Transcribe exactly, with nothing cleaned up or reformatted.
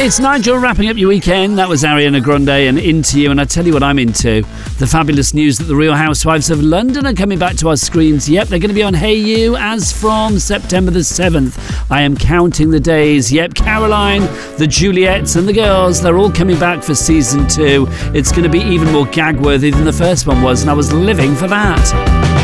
It's Nigel wrapping up your weekend. That was Ariana Grande and Into You. And I tell you what I'm into. The fabulous news that the Real Housewives of London are coming back to our screens. Yep, they're going to be on Hey You as from September the seventh. I am counting the days. Yep, Caroline, the Juliets and the girls, they're all coming back for season two. It's going to be even more gag-worthy than the first one was, and I was living for that.